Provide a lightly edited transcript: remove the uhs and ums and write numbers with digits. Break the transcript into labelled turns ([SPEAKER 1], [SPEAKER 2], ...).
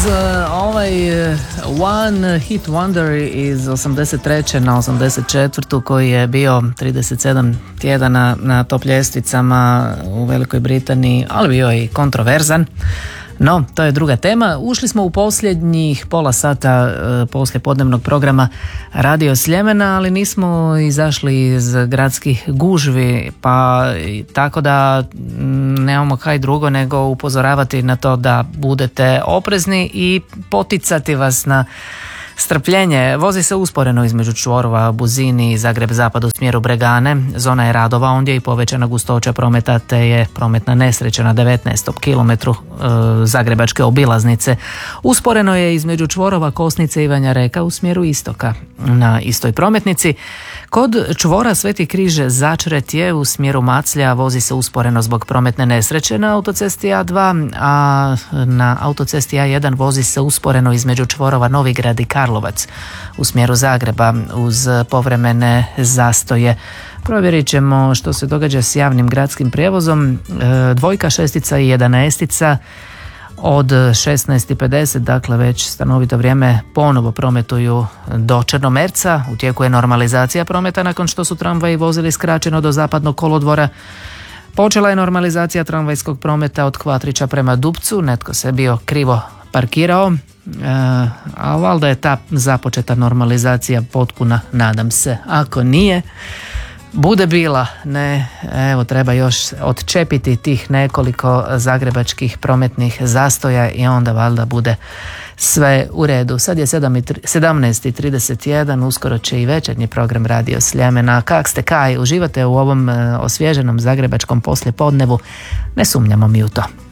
[SPEAKER 1] ovaj One Hit Wonder iz 83. na 84. koji je bio 37 tjedana na top ljestvicama u Velikoj Britaniji, ali bio i kontroverzan. No, to je druga tema. Ušli smo u posljednjih pola sata poslije podnevnog programa Radio Sljemena, ali nismo izašli iz gradskih gužvi, pa tako da nemamo kaj drugo nego upozoravati na to da budete oprezni i poticati vas na strpljenje. Vozi se usporeno između čvorova Buzini i Zagreb zapad u smjeru Bregane. Zona je radova, ondje i povećana gustoća prometa, te je prometna nesreća na 19. kilometru zagrebačke obilaznice. Usporeno je između čvorova Kosnice i Vanja Reka u smjeru istoka na istoj prometnici. Kod čvora Sveti križ Začretje u smjeru Maclja vozi se usporeno zbog prometne nesreće na autocesti A2, a na autocesti A1 vozi se usporeno između čvorova Novigrad i Karlovac u smjeru Zagreba uz povremene zastoje. Provjerit ćemo što se događa s javnim gradskim prijevozom. Dvojka, šestica i jedanaestica od 16:50, dakle već stanovito vrijeme, ponovo prometuju do Črnomerca. U tijeku je normalizacija prometa nakon što su tramvaji vozili skraćeno do Zapadnog kolodvora. Počela je normalizacija tramvajskog prometa od Kvatrića prema Dupcu. Netko se bio krivo parkirao, a valjda je ta započeta normalizacija potpuna, nadam se. Ako nije, bude bila, ne, evo treba još odčepiti tih nekoliko zagrebačkih prometnih zastoja i onda valjda bude sve u redu. Sad je 17:31, uskoro će i večernji program Radio Sljemena. Kak ste kaj, uživate u ovom osvježenom zagrebačkom poslijepodnevu? Ne sumnjamo mi u to.